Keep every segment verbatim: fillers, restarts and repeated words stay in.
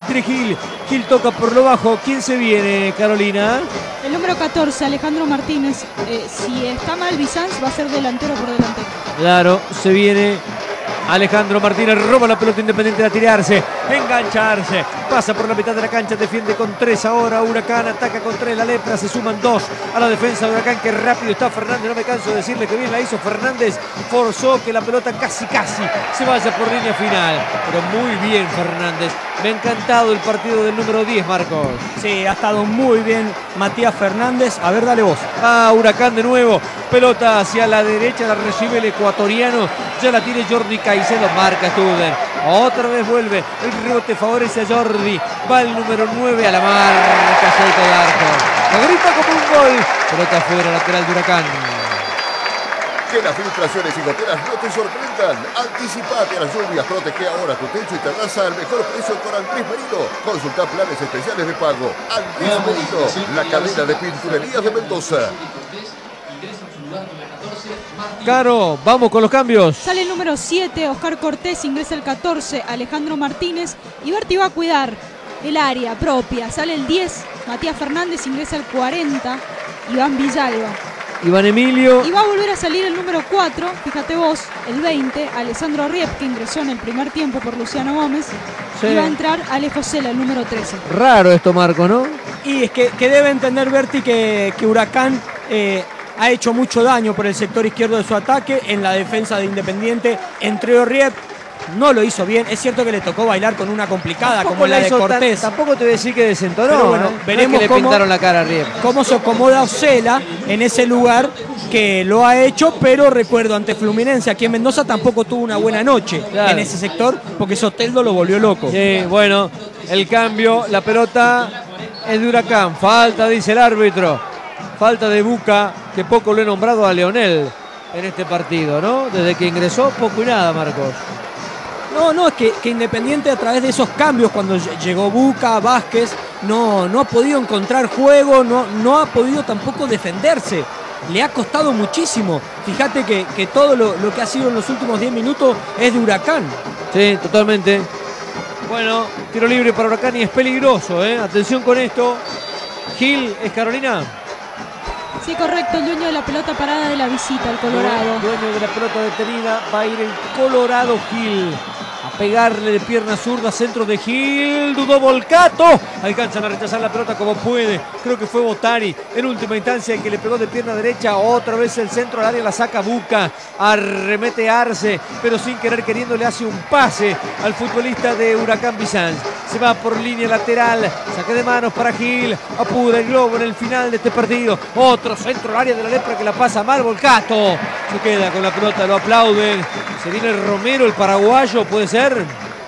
Tiene Gil. Gil toca por lo bajo. ¿Quién se viene, Carolina? El número catorce, Alejandro Martínez. Eh, si está mal Bizanz, va a ser delantero por delantero. Claro, se viene Alejandro Martínez, roba la pelota Independiente a tirarse, engancharse, pasa por la mitad de la cancha, defiende con tres ahora Huracán, ataca con tres la Lepra, se suman dos a la defensa de Huracán, que rápido está Fernández, no me canso de decirle que bien la hizo Fernández, forzó que la pelota casi casi se vaya por línea final, pero muy bien Fernández, me ha encantado el partido del número diez, Marcos. Sí, ha estado muy bien Matías Fernández, a ver, dale vos. Ah, Huracán de nuevo, pelota hacia la derecha, la recibe el ecuatoriano, ya la tiene Jordi Caicedo, marca Student, otra vez vuelve, el rebote favorece a Jordi, va el número nueve a la marca, salto de arco, lo grita como un gol, pelota afuera, lateral de Huracán. Que las filtraciones y goteras no te sorprendan. Anticipate a las lluvias, protege ahora tu techo y terraza al mejor precio con Andrés Merino. Consulta planes especiales de pago. Andrés Merino, la cadena de pinturerías de Mendoza. Caro, vamos con los cambios. Sale el número siete, Oscar Cortés, ingresa el catorce, Alejandro Martínez. Y Berti va a cuidar el área propia. Sale el diez, Matías Fernández, ingresa el cuarenta, Iván Villalba. Iván Emilio. Y va a volver a salir el número cuatro, fíjate vos, el veinte, Alessandro Riep, que ingresó en el primer tiempo por Luciano Gómez. Sí. Y va a entrar Alejo Cela, el número trece. Raro esto, Marco, ¿no? Y es que, que debe entender Berti que, que Huracán eh, ha hecho mucho daño por el sector izquierdo de su ataque. En la defensa de Independiente entró Riep, no lo hizo bien. Es cierto que le tocó bailar con una complicada tampoco como la de Cortés. Tan, tampoco te voy a decir que desentonó. Pero bueno, ¿eh? veremos no es que cómo, le pintaron la cara a Riep. Cómo se acomoda Ocela en ese lugar que lo ha hecho, pero recuerdo ante Fluminense aquí en Mendoza tampoco tuvo una buena noche claro. en ese sector porque Soteldo lo volvió loco. Sí, bueno, el cambio, la pelota es de Huracán. Falta, dice el árbitro. Falta de Buca, que poco lo he nombrado a Leonel en este partido, ¿no? Desde que ingresó, poco y nada, Marcos. No, no, es que, que Independiente a través de esos cambios, cuando llegó Buca, Vázquez, no, no ha podido encontrar juego, no, no ha podido tampoco defenderse. Le ha costado muchísimo. Fíjate que, que todo lo, lo que ha sido en los últimos diez minutos es de Huracán. Sí, totalmente. Bueno, tiro libre para Huracán y es peligroso, ¿eh? Atención con esto. Gil, ¿es Carolina? Sí, correcto, el dueño de la pelota parada de la visita, el Colorado. El dueño de la pelota detenida va a ir el Colorado Gil. A pegarle de pierna zurda, centro de Gil, dudó Volcato. Alcanzan a rechazar la pelota como puede. Creo que fue Botari en última instancia el que le pegó de pierna derecha. Otra vez el centro al área, la saca Buca. Arremete Arce, pero sin querer queriendo le hace un pase al futbolista de Huracán Bizanz. Se va por línea lateral, saque de manos para Gil. Apura el globo en el final de este partido. Otro centro al área de la Lepra que la pasa mal Volcato. Se queda con la pelota, lo aplauden. Se viene Romero, el paraguayo, puede ser.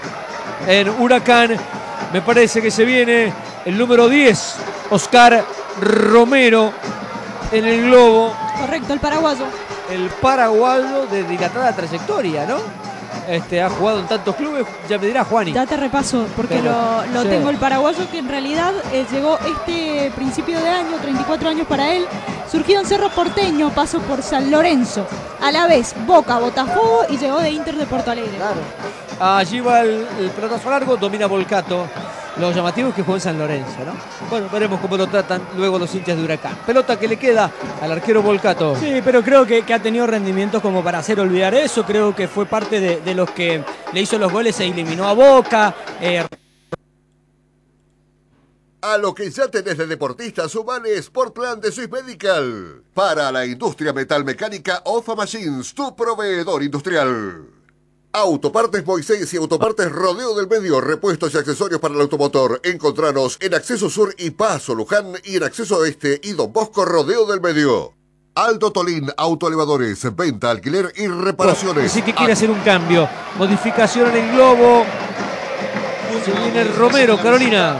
En Huracán me parece que se viene el número diez, Oscar Romero, en el globo. Correcto, el paraguayo. El paraguayo de dilatada trayectoria, ¿no? Este, ha jugado en tantos clubes, ya me dirá Juani. Ya te repaso, porque Pero, lo, lo sí. tengo el paraguayo que en realidad eh, llegó este principio de año, treinta y cuatro años para él, surgido en Cerro Porteño, pasó por San Lorenzo, a la vez Boca, Botafogo y llegó de Inter de Porto Alegre. Claro. Allí va el, el pelotazo largo, domina Volcato. Lo llamativo es que juega en San Lorenzo, ¿no? Bueno, veremos cómo lo tratan luego los hinchas de Huracán. Pelota que le queda al arquero Volcato. Sí, pero creo que, que ha tenido rendimientos como para hacer olvidar eso. Creo que fue parte de, de los que le hizo los goles, se eliminó a Boca. Eh... A lo que ya tenés de deportista, sumale Sportplan de Swiss Medical. Para la industria metalmecánica, Ofa Machines, tu proveedor industrial. Autopartes Moisés y Autopartes Rodeo del Medio, repuestos y accesorios para el automotor. Encontranos en Acceso Sur y Paso Luján y en Acceso Este y Don Bosco Rodeo del Medio. Aldo Tolín, autoelevadores, venta, alquiler y reparaciones. Así que quiere hacer un cambio, modificación en el globo. Se viene Romero, Carolina.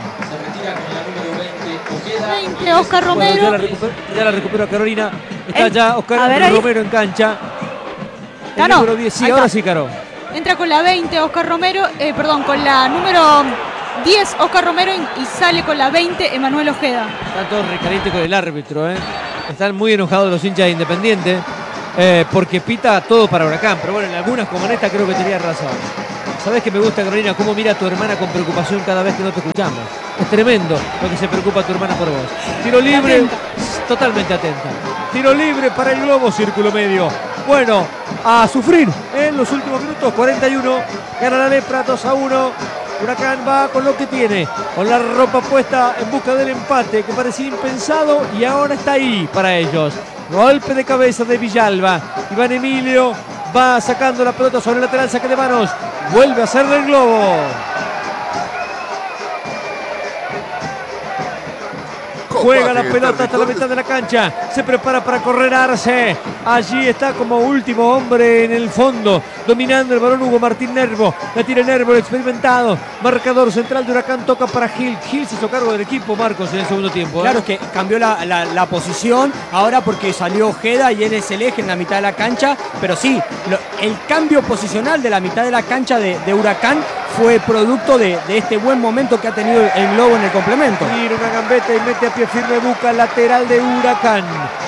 veinte, Oscar Romero. Bueno, ya, la recupera, ya la recupera Carolina. Está el, ya Oscar ver, Romero ahí en cancha. El Caro, número diez, sí, ahora sí, Caro. Entra con la veinte Oscar Romero, eh, perdón, con la número diez Oscar Romero y sale con la veinte Emanuel Ojeda. Están todos recalientes con el árbitro, ¿eh? Están muy enojados los hinchas de Independiente eh, porque pita todo para Huracán. Pero bueno, en algunas como en esta creo que tenía razón. Sabés que me gusta, Carolina, cómo mira a tu hermana con preocupación cada vez que no te escuchamos. Es tremendo lo que se preocupa tu hermana por vos. Tiro libre, Atenta. totalmente atenta. Tiro libre para el Globo, círculo medio. Bueno, a sufrir en los últimos minutos. cuarenta y uno, gana la Lepra dos a uno. Huracán va con lo que tiene, con la ropa puesta en busca del empate que parecía impensado y ahora está ahí para ellos. Golpe de cabeza de Villalba. Iván Emilio va sacando la pelota sobre el lateral, saque de manos. Vuelve a hacerle el Globo. Juega la pelota hasta la mitad de la cancha. Se prepara para correr Arce. Allí está como último hombre en el fondo. Dominando el balón Hugo Martín Nervo. La tira Nervo, el experimentado. Marcador central de Huracán, toca para Gil. Gil se hizo cargo del equipo, Marcos, en el segundo tiempo. ¿eh? Claro que cambió la, la, la posición ahora porque salió Ojeda y él es el eje en la mitad de la cancha. Pero sí, lo, el cambio posicional de la mitad de la cancha de, de Huracán fue producto de, de este buen momento que ha tenido el Globo en el complemento. Tira una gambeta y mete a pie firme Buca, lateral de Huracán.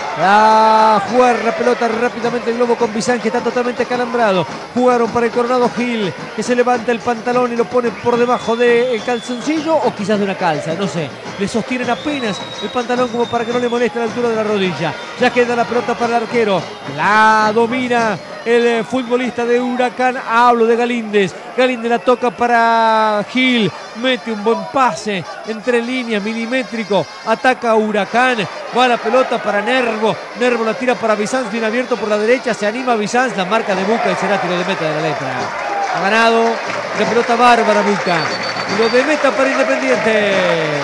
A jugar la pelota rápidamente el Globo con Bizán, que está totalmente acalambrado. Jugaron para el Coronado Gil, que se levanta el pantalón y lo pone por debajo del calzoncillo o quizás de una calza, no sé. Le sostienen apenas el pantalón como para que no le moleste la altura de la rodilla. Ya queda la pelota para el arquero. La domina el futbolista de Huracán, hablo de Galíndez. Galíndez la toca para Gil, mete un buen pase entre líneas, milimétrico, ataca a Huracán, va la pelota para Nervo, Nervo la tira para Bizanz, bien abierto por la derecha, se anima Bizanz, la marca de Buca y será tiro de meta de la Lepra. Ha ganado la pelota bárbara Buca, tiro de meta para Independiente.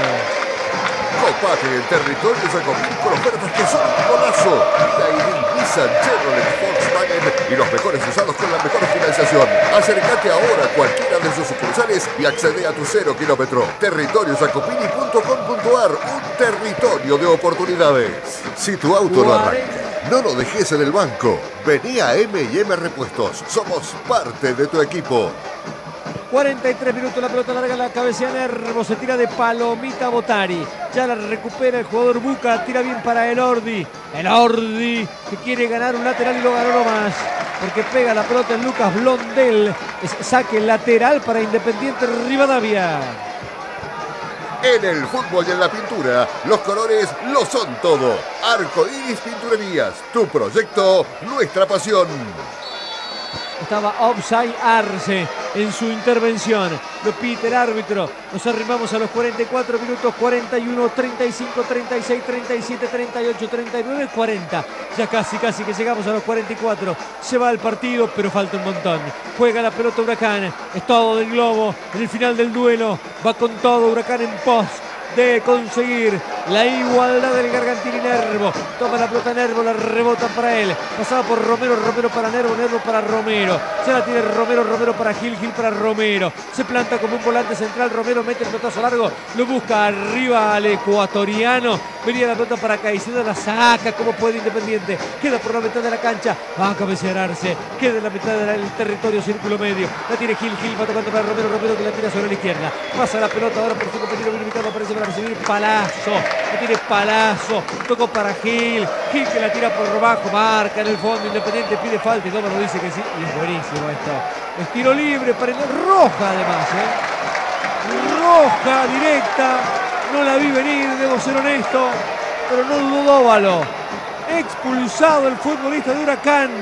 Copate el territorio Jacopín con ofertas que son un golazo. Daily Nissan, Chevrolet, Volkswagen y los mejores usados con la mejor financiación. Acércate ahora a cualquiera de sus sucursales y accede a tu cero kilómetro. territorio jacopini punto com punto ar, un territorio de oportunidades. Si tu auto no arranca, no lo dejes en el banco. Vení a M y M Repuestos. Somos parte de tu equipo. cuarenta y tres minutos, la pelota larga, la cabecea Nervo, se tira de palomita Botari. Ya la recupera el jugador Buca, tira bien para Elordi. Elordi que quiere ganar un lateral y lo ganó nomás, porque pega la pelota en Lucas Blondel. Es saque lateral para Independiente Rivadavia. En el fútbol y en la pintura, los colores lo son todo. Arco Iris Pinturerías, tu proyecto, nuestra pasión. Estaba offside Arce en su intervención. Lo pide el árbitro. Nos arrimamos a los cuarenta y cuatro minutos. cuarenta y uno, treinta y cinco, treinta y seis, treinta y siete, treinta y ocho, treinta y nueve, cuarenta. Ya casi, casi que llegamos a los cuarenta y cuatro. Se va el partido, pero falta un montón. Juega la pelota Huracán. Es todo del Globo. En el final del duelo va con todo Huracán en pos de conseguir la igualdad del Gargantini. Nervo toma la pelota, Nervo la rebota para él, pasaba por Romero, Romero para Nervo, Nervo para Romero, se la tiene Romero, Romero para Gil, Gil para Romero, se planta como un volante central, Romero mete el pelotazo largo, lo busca arriba al ecuatoriano, venía la pelota para Caicedo, la saca como puede Independiente, queda por la mitad de la cancha, va a cabecearse, queda en la mitad del territorio, círculo medio, la tiene Gil, Gil va tocando para Romero, Romero que la tira sobre la izquierda, pasa la pelota ahora por su compañero bien ubicado, aparece para recibir Palazzo, la tiene Palazzo, tocó para Gil, Gil que la tira por abajo, marca en el fondo, Independiente pide falta y Gómez lo dice que sí, y es buenísimo esto, es tiro libre para el roja además, ¿eh? Roja directa, no la vi venir, debo ser honesto, pero no dudó Dóvalo, expulsado el futbolista de Huracán,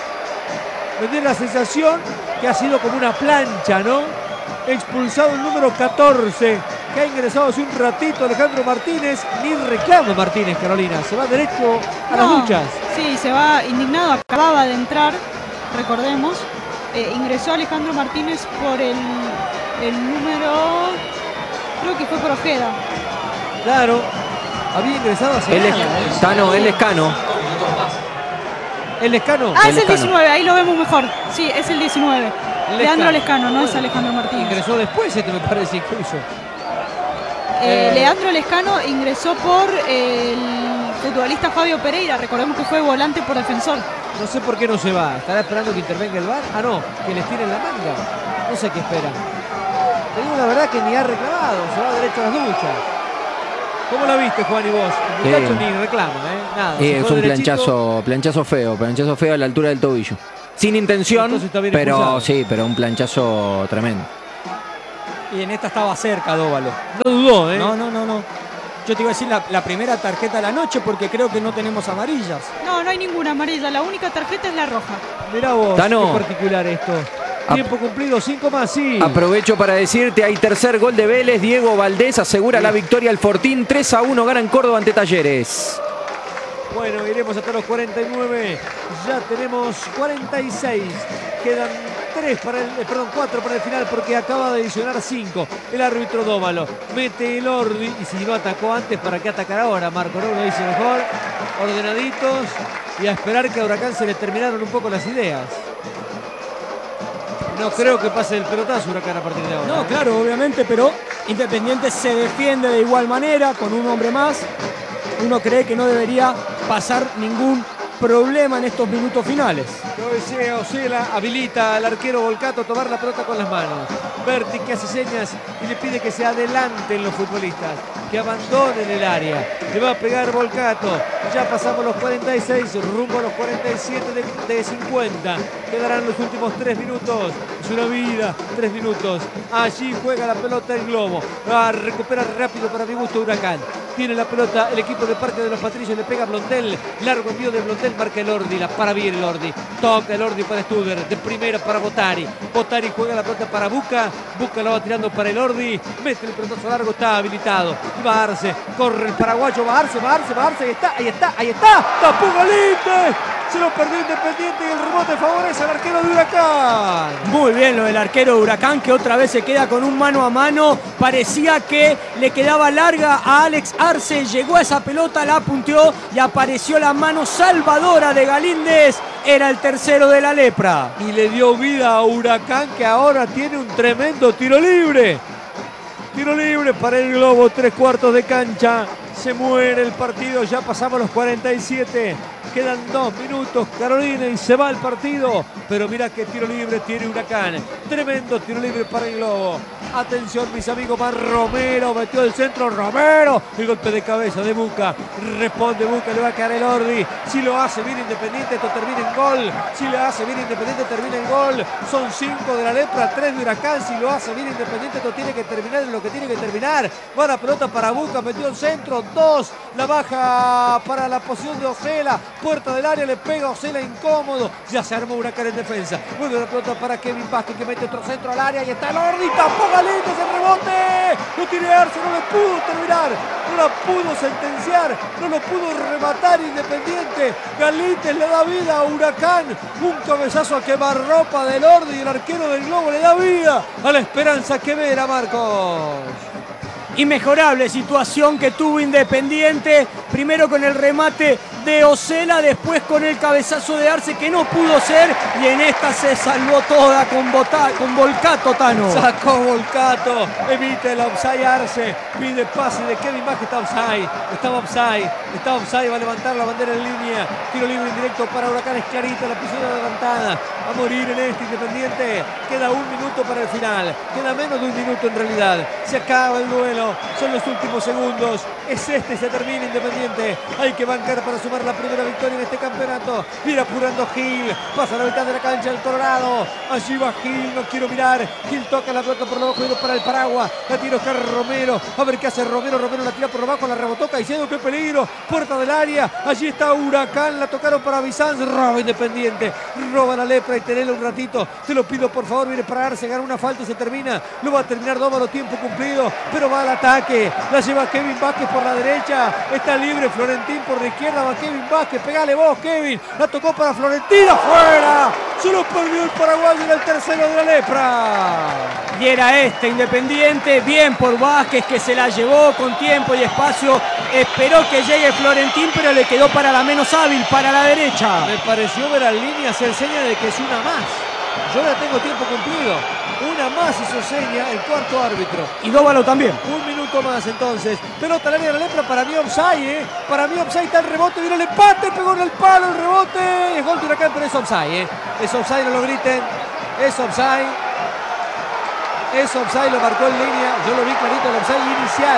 me dio la sensación que ha sido como una plancha, ¿no? Expulsado el número catorce, que ha ingresado hace un ratito Alejandro Martínez, ni reclama Martínez, Carolina, se va derecho a No, las duchas. Sí, se va indignado, acababa de entrar, recordemos, eh, ingresó Alejandro Martínez por el, el número, creo que fue por Ojeda. Claro, había ingresado hace Él es, nada, ¿eh? Tano, él es Cano. El Lescano. Ah, El es el Lescano. diecinueve, ahí lo vemos mejor. Sí, es el diecinueve. Lescano. Leandro Lescano, no es Bueno, Alejandro Martínez. Ingresó después, este me parece incluso. Eh, Eh, Leandro Lescano ingresó por el futbolista Fabio Pereira, recordemos que fue volante por defensor. No sé por qué no se va. ¿Estará esperando que intervenga el V A R? Ah, no, que les tiren la manga. No sé qué espera. Te digo la verdad que ni ha reclamado, se va derecho a las duchas. ¿Cómo la viste, Juan, y vos? El muchacho Eh, ni reclama, ¿eh? Nada. Eh, se es fue un derechito. planchazo, planchazo feo, planchazo feo a la altura del tobillo. sin intención, Entonces está bien pero expulsado. sí, pero un planchazo tremendo. Y en esta estaba cerca Dóvalo. No dudó, ¿eh? No, no, no, no. Yo te iba a decir la, la primera tarjeta de la noche porque creo que no tenemos amarillas. No, no hay ninguna amarilla. La única tarjeta es la roja. Mirá vos, Tano. qué particular esto. Tiempo cumplido, cinco más, sí. Aprovecho para decirte, hay tercer gol de Vélez. Diego Valdés asegura la victoria al Fortín. tres a uno gana en Córdoba ante Talleres. Bueno, iremos hasta los cuarenta y nueve. Ya tenemos cuarenta y seis. Quedan tres para el, eh, perdón, cuatro para el final porque acaba de adicionar cinco. El árbitro Dóvalo mete el Ordi y si no atacó antes, ¿para qué atacar ahora? Marco, ¿no? Uno dice mejor, ordenaditos y a esperar que a Huracán se le terminaron un poco las ideas. No creo que pase el pelotazo Huracán a partir de ahora. No, claro, obviamente, pero Independiente se defiende de igual manera, con un hombre más. Uno cree que no debería pasar ningún problema en estos minutos finales. Lo Osela habilita al arquero Volcato a tomar la pelota con las manos. Berti que hace señas y le pide que se adelanten los futbolistas, que abandonen el área. Le va a pegar Volcato. Ya pasamos los cuarenta y seis, rumbo a los cuarenta y siete de, de cincuenta. Quedarán los últimos tres minutos. Es una vida, tres minutos. Allí juega la pelota el Globo. Va a recuperar rápido para mi gusto Huracán. Tiene la pelota el equipo de Parque de los Patricios, le pega a Blondel, largo envío de Blondel, marca el Ordi, la para bien el Ordi, toca el Ordi para Studer, de primera para Botari, Botari juega la pelota para Buca, Buca la va tirando para el Ordi, mete el pelotazo largo, está habilitado, va a Arce, corre el paraguayo, va a Arce, va a Arce, va a Arce, ahí está, ahí está, ahí está, tapó Galite, se lo perdió Independiente y el rebote favorece al arquero de Huracán. Muy bien lo del arquero de Huracán, que otra vez se queda con un mano a mano. Parecía que le quedaba larga a Alex Arce. Llegó a esa pelota, la apunteó y apareció la mano salvadora de Galíndez. Era el tercero de la lepra. Y le dio vida a Huracán, que ahora tiene un tremendo tiro libre. Tiro libre para el Globo, tres cuartos de cancha. Se muere el partido, ya pasamos los cuarenta y siete. Quedan dos minutos, Carolina, y se va el partido. Pero mira qué tiro libre tiene Huracán. Tremendo tiro libre para el Globo. Atención, mis amigos, más Romero. Metió el centro, Romero. El golpe de cabeza de Buca. Responde Buca, le va a caer el Ordi. Si lo hace bien Independiente, esto termina en gol. Si lo hace bien Independiente, termina en gol. Son cinco de la lepra, tres de Huracán. Si lo hace bien Independiente, esto tiene que terminar en lo que tiene que terminar. Va la pelota para Buca, metió el centro, dos. La baja para la posición de Osela. Puerta del área, le pega a Osela incómodo. Ya se armó Huracán en defensa. Vuelve la pelota para Kevin Vázquez, que mete otro centro al área. Y está el Ordi, tapó Galíndez, el rebote. No tiene Arce, no le pudo terminar. No la pudo sentenciar. No lo pudo rematar Independiente. Galíndez le da vida a Huracán. Un cabezazo a quemarropa del Ordi. Y el arquero del Globo le da vida a la Esperanza Quemera, Marcos. Inmejorable situación que tuvo Independiente, primero con el remate de Osela, después con el cabezazo de Arce que no pudo ser, y en esta se salvó toda con, Bota, con Volcato, Tano. Sacó Volcato, evita el offside Arce, pide pase de Kevin Vázquez, está offside, estaba offside, está offside, va a levantar la bandera en línea, tiro libre indirecto para Huracán, es clarita la piscina adelantada, a morir en este Independiente, queda un minuto para el final, queda menos de un minuto en realidad, se acaba el duelo. Son los últimos segundos. Es este y se termina Independiente. Hay que bancar para sumar la primera victoria en este campeonato. Mira apurando Gil. Pasa la mitad de la cancha el Colorado. Allí va Gil. No quiero mirar. Gil toca la pelota por lo bajo y para el paraguas. La tira Oscar Romero. A ver qué hace Romero. Romero la tira por lo bajo. La rebotó Caicedo. Qué peligro. Puerta del área. Allí está Huracán. La tocaron para Bizanz. Roba Independiente. Roba la lepra y tenela un ratito. Te lo pido por favor. Viene para Arce. Gana una falta y se termina. Lo va a terminar Dóvalo. Tiempo cumplido. Pero va al ataque. La lleva Kevin Vázquez por la derecha. Está libre Florentín por la izquierda. Va Kevin Vázquez. Pegale vos, Kevin. La tocó para Florentín. ¡Afuera! Se lo perdió el paraguayo. Era el tercero de la lepra. Y era este Independiente. Bien por Vázquez, que se la llevó con tiempo y espacio. Esperó que llegue Florentín, pero le quedó para la menos hábil, para la derecha. Me pareció ver al línea hacer seña de que es una más. Yo ya tengo tiempo cumplido. Una más hizo seña el cuarto árbitro. Y Dóvalo también. Un minuto más entonces. Pelota al área de la lepra, para mí offside, ¿eh? Para mí offside, está el rebote, vino el empate, pegó en el palo el rebote. Es gol de Huracán, pero es offside, ¿eh? Es offside, no lo griten. Es offside. Es offside, lo marcó en línea. Yo lo vi clarito, el offside inicial.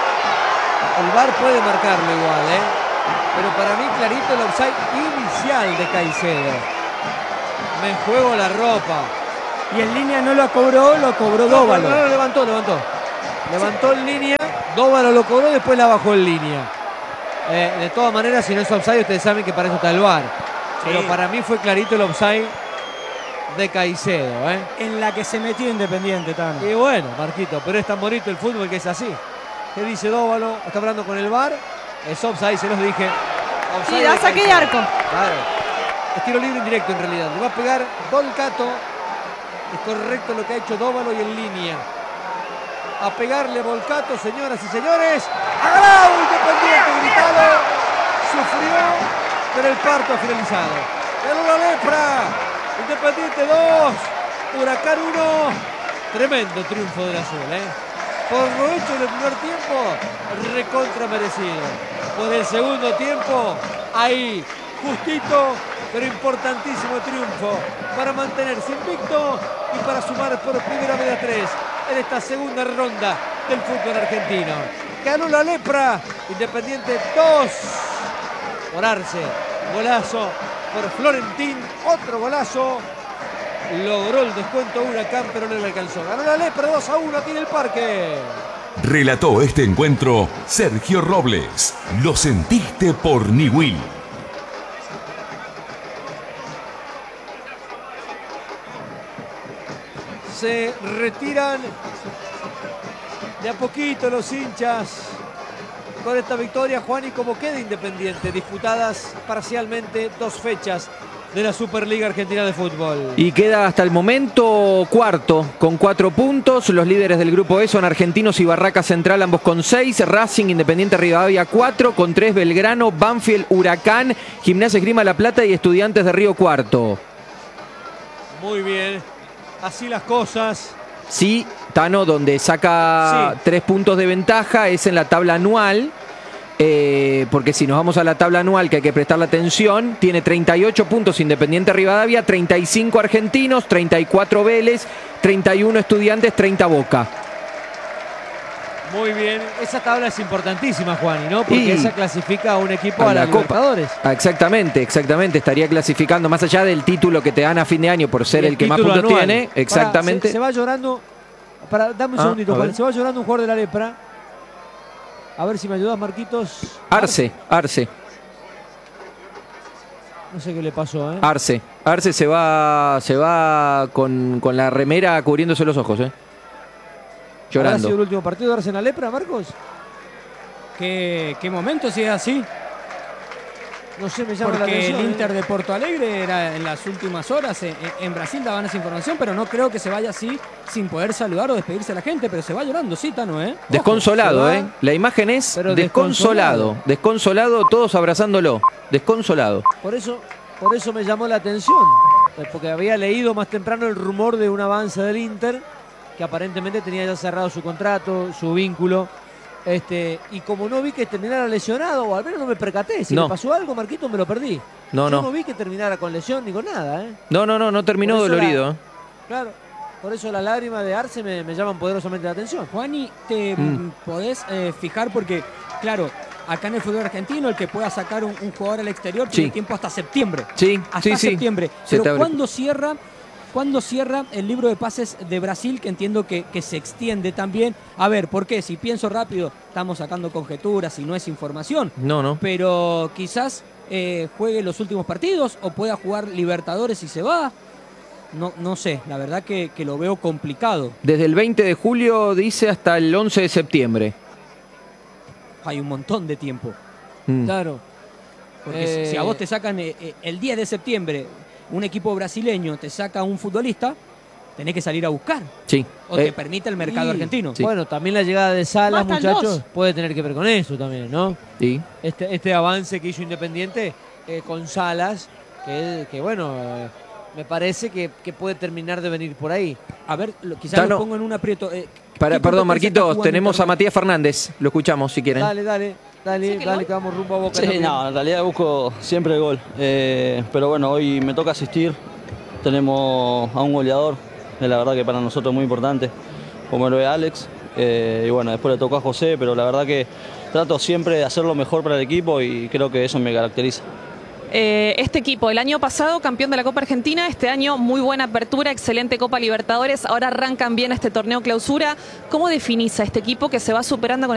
El V A R puede marcarlo igual, ¿eh? Pero para mí clarito el offside inicial de Caicedo. Me juego la ropa. Y en línea no lo cobró, lo cobró No, Dóvalo. no, no, levantó, levantó. Levantó en línea, Dóvalo lo cobró y después la bajó en línea. Eh, de todas maneras, si no es offside, ustedes saben que para eso está el V A R. Sí. Pero para mí fue clarito el offside de Caicedo, ¿eh? En la que se metió Independiente, Tano. Y bueno, Marquito, pero es tan bonito el fútbol que es así. ¿Qué dice Dóvalo? Está hablando con el V A R. Es offside, se los dije. Offside Sí, da de saque de Caicedo. arco. Claro. Es tiro libre indirecto en realidad. Le va a pegar Volcato. Es correcto lo que ha hecho Dóvalo y en línea. A pegarle Volcato, señoras y señores. ¡Agarrado! Independiente gritado. Sufrió, pero el parto ha finalizado. ¡Ganó la lepra! Independiente dos. Huracán uno. Tremendo triunfo del azul, ¿eh? Por lo hecho en el primer tiempo, recontra merecido. Por el segundo tiempo, ahí, justito, pero importantísimo triunfo para mantenerse invicto y para sumar por primera vez a tres en esta segunda ronda del fútbol argentino. Ganó la lepra, Independiente dos por Arce, golazo por Florentín, otro golazo. Logró el descuento Huracán, pero no le alcanzó. Ganó la lepra dos a uno aquí en el Parque. Relató este encuentro Sergio Robles. Lo sentiste por Niwil. Se retiran de a poquito los hinchas con esta victoria, Juan, y como queda Independiente, disputadas parcialmente dos fechas de la Superliga Argentina de Fútbol. Y queda hasta el momento cuarto con cuatro puntos. Los líderes del grupo E son Argentinos y Barraca Central, ambos con seis. Racing, Independiente Rivadavia cuatro, con tres Belgrano, Banfield, Huracán, Gimnasia Esgrima La Plata y Estudiantes de Río cuarto. Muy bien, así las cosas. Sí, Tano, donde saca Sí. tres puntos de ventaja es en la tabla anual. Eh, porque si nos vamos a la tabla anual, que hay que prestarle atención, tiene treinta y ocho puntos Independiente Rivadavia, treinta y cinco Argentinos, treinta y cuatro Vélez, treinta y uno Estudiantes, treinta Boca. Muy bien, esa tabla es importantísima, Juan, ¿no? Porque Y esa clasifica a un equipo a, a la, la Copa. Libertadores. Ah, exactamente, exactamente. Estaría clasificando más allá del título que te dan a fin de año por ser Y el, que más título puntos anual. tiene. Pará, Exactamente. se, se va llorando. Para, dame un Ah, segundito, a Juan. ver. Se va llorando un jugador de la lepra. A ver si me ayudas, Marquitos. Arce, Arce, No sé qué le pasó, ¿eh? Arce. Arce se va, se va con, con la remera cubriéndose los ojos, ¿eh? ¿Habrá sido el Llorando. último partido de Arce en la lepra, Marcos? ¿Qué, qué momento si es así? No sé, me llama la Porque atención. el ¿eh? Inter de Porto Alegre era en las últimas horas. En, en Brasil daban esa información, pero no creo que se vaya así sin poder saludar o despedirse a la gente. Pero se va llorando, sí, Tano, ¿eh? Ojo. Desconsolado, se va, ¿eh? La imagen es pero desconsolado. desconsolado. Desconsolado, todos abrazándolo. Desconsolado. Por eso, por eso me llamó la atención. Pues porque había leído más temprano el rumor de un avance del Inter, que aparentemente tenía ya cerrado su contrato, su vínculo. Este, y como no vi que terminara lesionado, o al menos no me percaté, si No. le pasó algo, Marquito, me lo perdí. No, Yo no. no vi que terminara con lesión ni con nada, ¿eh? No, no, no, no terminó Por eso dolorido. ¿eh? Claro, por eso las lágrimas de Arce me, me llaman poderosamente la atención. Juani, te Mm. podés eh, fijar porque, claro, acá en el fútbol argentino el que pueda sacar un, un jugador al exterior tiene Sí. tiempo hasta septiembre. Sí, Hasta sí, sí. septiembre. Se te Pero abre. ¿cuándo cierra, ¿cuándo cierra el libro de pases de Brasil? Que entiendo que, que se extiende también. A ver, ¿por qué? Si pienso rápido, estamos sacando conjeturas y no es información. No, no. Pero quizás eh, juegue los últimos partidos o pueda jugar Libertadores y se va. No, no sé, la verdad que, que lo veo complicado. Desde el veinte de julio dice hasta el once de septiembre. Hay un montón de tiempo. Mm. Claro. Porque Eh, si, si a vos te sacan eh, eh, el diez de septiembre, un equipo brasileño te saca un futbolista, tenés que salir a buscar. Sí. O Eh, te permite el mercado y- argentino. Sí. Bueno, también la llegada de Salas, Basta el muchachos, dos. puede tener que ver con eso también, ¿no? sí. Este, este avance que hizo Independiente eh, con Salas, que, que bueno, eh, me parece que, que puede terminar de venir por ahí. A ver, lo- quizás Tano. lo pongo en un aprieto. eh, Para, ¿qué perdón, competencia está Marquitos, jugando tenemos a Inter- Matías Fernández. Lo escuchamos si quieren. Dale, dale, dale, ¿Sí que dale, gol? que vamos rumbo a Boca. Sí, también. no, en realidad busco siempre el gol. Eh, pero bueno, hoy me toca asistir. Tenemos a un goleador, que la verdad que para nosotros es muy importante, como lo ve Alex. Eh, y bueno, después le tocó a José, pero la verdad que trato siempre de hacer lo mejor para el equipo y creo que eso me caracteriza. Eh, este equipo, el año pasado campeón de la Copa Argentina, este año muy buena apertura, excelente Copa Libertadores, ahora arrancan bien este torneo clausura. ¿Cómo definís a este equipo que se va superando con